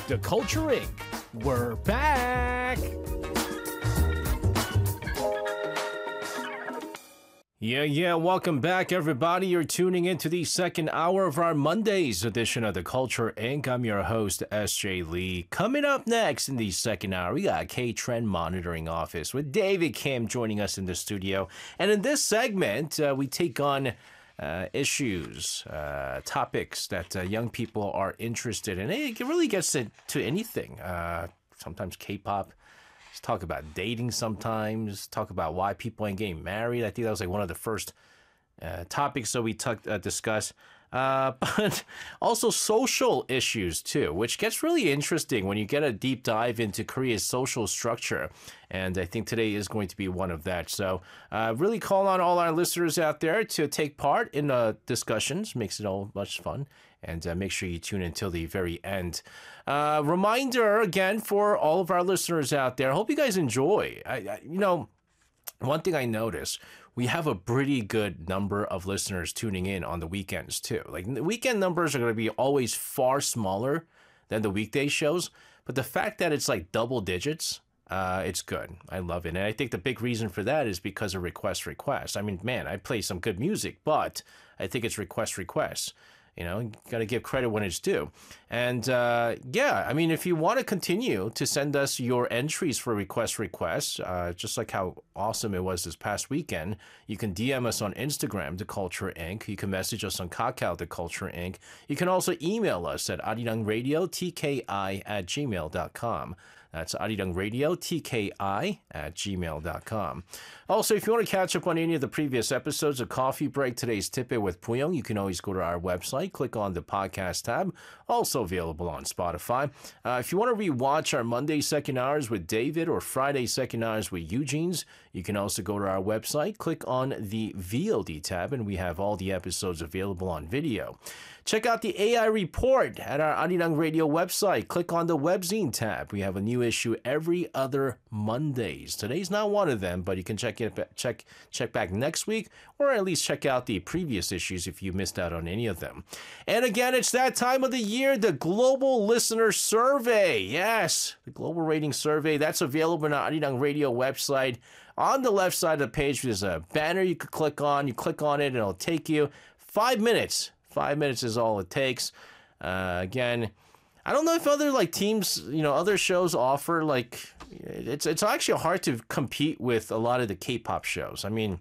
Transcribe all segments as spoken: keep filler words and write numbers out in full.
The Culture Incorporated. We're back! Yeah, yeah, welcome back, everybody. You're tuning into the second hour of our Monday's edition of The Culture Incorporated. I'm your host, S J Lee. Coming up next in the second hour, we got K-Trend Monitoring Office with David Kim joining us in the studio. And in this segment, uh, we take on uh, issues, uh, topics that uh, young people are interested in. It really gets to, to anything, uh, sometimes K-pop. Talk about dating sometimes, talk about why people ain't getting married. I think that was like one of the first uh, topics that we t- uh, discussed. Uh, but also social issues too, which gets really interesting when you get a deep dive into Korea's social structure. And I think today is going to be one of that. So uh, really call on all our listeners out there to take part in uh, discussions. Makes it all much fun. And uh, make sure you tune in until the very end. Uh, reminder again for all of our listeners out there. I hope you guys enjoy. I, I, you know, one thing I noticed, we have a pretty good number of listeners tuning in on the weekends too. Like the weekend numbers are going to be always far smaller than the weekday shows. But the fact that it's like double digits, uh, it's good. I love it. And I think the big reason for that is because of request requests. I mean, man, I play some good music, but I think it's request requests. You know, you got to give credit when it's due. And uh, yeah, I mean, if you want to continue to send us your entries for request requests, uh, just like how awesome it was this past weekend, you can D M us on Instagram, The Culture Incorporated. You can message us on Kakao, The Culture Incorporated. You can also email us at arirangradio, T K I at gmail dot com. That's arirangradio, T K I at gmail dot com. Also, if you want to catch up on any of the previous episodes of Coffee Break, Today's Tip-It with Puyong, you can always go to our website, click on the podcast tab, also available on Spotify. Uh, if you want to rewatch our Monday second hours with David or Friday second hours with Eugene's, you can also go to our website, click on the V O D tab, and we have all the episodes available on video. Check out the A I report at our Arirang Radio website. Click on the webzine tab. We have a new issue every other Mondays. Today's not one of them, but you can check it check check back next week, or at least check out the previous issues if you missed out on any of them. And again, it's that time of the year, the Global Listener Survey. Yes, the Global Rating Survey. That's available on our Arirang Radio website. On the left side of the page, there's a banner you could click on. You click on it, and it'll take you five minutes. Five minutes is all it takes. Uh, again, I don't know if other like teams, you know, other shows offer like it's it's actually hard to compete with a lot of the K-pop shows. I mean,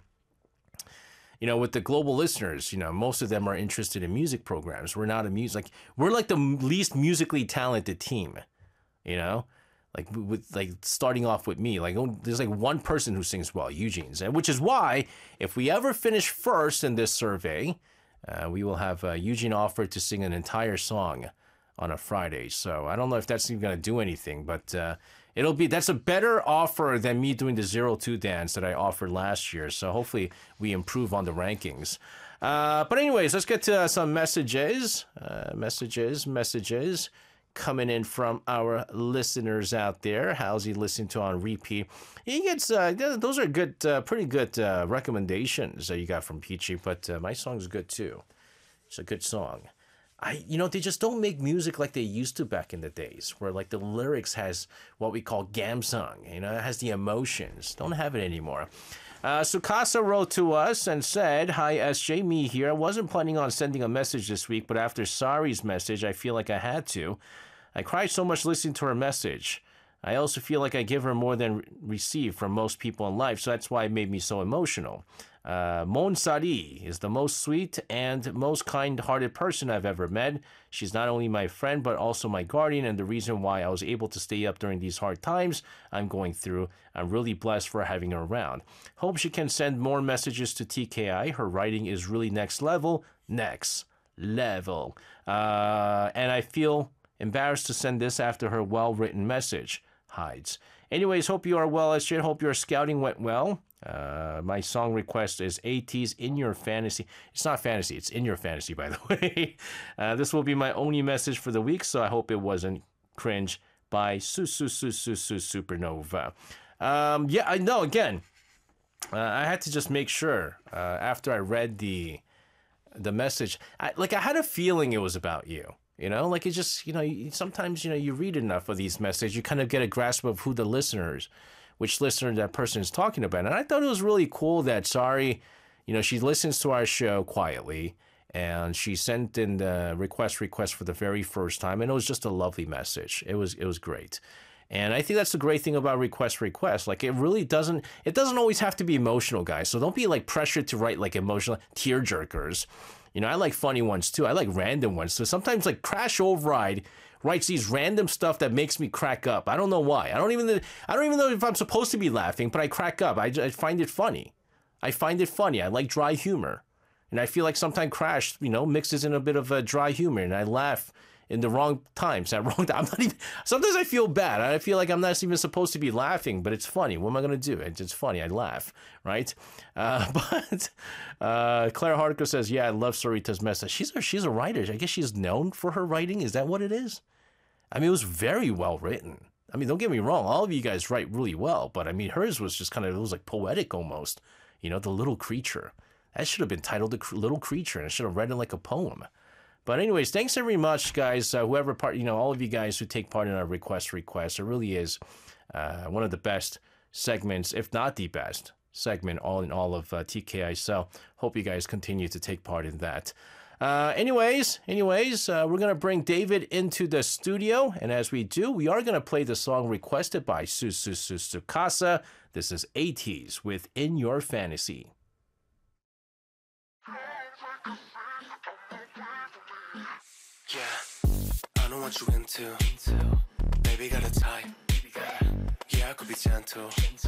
you know, with the global listeners, you know, most of them are interested in music programs. We're not a music, like we're like the least musically talented team, you know. Like with like starting off with me, like there's like one person who sings well, Eugene's, and which is why if we ever finish first in this survey, uh, we will have uh, Eugene offered to sing an entire song on a Friday. So I don't know if that's even gonna do anything, but uh, it'll be that's a better offer than me doing the zero two dance that I offered last year. So hopefully we improve on the rankings. Uh, but anyways, let's get to uh, some messages, uh, messages, messages. Coming in from our listeners out there. How's he listening to on repeat? He gets, uh, those are good, uh, pretty good uh, recommendations that you got from Peachy, but uh, my song's good too. It's a good song. I, you know, they just don't make music like they used to back in the days, where like the lyrics has what we call gamsung, you know, it has the emotions. Don't have it anymore. Uh, Sukasa wrote to us and said, "Hi, S J, me here. I wasn't planning on sending a message this week, but after Sari's message, I feel like I had to. I cried so much listening to her message. I also feel like I give her more than receive from most people in life, so that's why it made me so emotional. Uh, Mon Sari is the most sweet and most kind-hearted person I've ever met. She's not only my friend, but also my guardian, and the reason why I was able to stay up during these hard times I'm going through. I'm really blessed for having her around. Hope she can send more messages to T K I. Her writing is really next level. Next level. Uh, and I feel embarrassed to send this after her well-written message. Hides. Anyways, hope you are well, S J. Hope your scouting went well. Uh, my song request is ATEEZ In Your Fantasy. It's not fantasy, it's In Your Fantasy, by the way. Uh, this will be my only message for the week, so I hope it wasn't cringe by Su Su Su Su Su Supernova. Um, yeah, I know, again, uh, I had to just make sure uh, after I read the the message. I, like, I had a feeling it was about you. You know, like it's just, you know, sometimes, you know, you read enough of these messages, you kind of get a grasp of who the listeners, which listener that person is talking about. And I thought it was really cool that Sari, you know, she listens to our show quietly and she sent in the request request for the very first time. And it was just a lovely message. It was, it was great. And I think that's the great thing about request request. Like it really doesn't, it doesn't always have to be emotional, guys. So don't be like pressured to write like emotional tear jerkers. You know, I like funny ones too. I like random ones. So sometimes like Crash Override writes these random stuff that makes me crack up. I don't know why. I don't even, I don't even know if I'm supposed to be laughing, but I crack up. I, I find it funny. I find it funny. I like dry humor. And I feel like sometimes Crash, you know, mixes in a bit of a dry humor and I laugh in the wrong times. At wrong time. I'm not even, sometimes I feel bad. I feel like I'm not even supposed to be laughing, but it's funny. What am I going to do? It's just funny. I laugh, right? Uh, but uh, Claire Hardiker says, yeah, I love Sarita's message. She's a, she's a writer. I guess she's known for her writing. Is that what it is? I mean, it was very well written. I mean, don't get me wrong. All of you guys write really well, but I mean, hers was just kind of, it was like poetic almost. You know, The Little Creature. That should have been titled The Little Creature, and I should have read it like a poem. But anyways, thanks very much, guys. Uh, whoever part, you know, all of you guys who take part in our request request. It really is uh, one of the best segments, if not the best segment, all in all of uh, T K I. So hope you guys continue to take part in that. Uh, anyways, anyways, uh, we're gonna bring David into the studio, and as we do, we are gonna play the song requested by Susu Tsukasa. This is eighties with In Your Fantasy. Yeah, I know what you into. Baby got a type. Yeah, I could be gentle.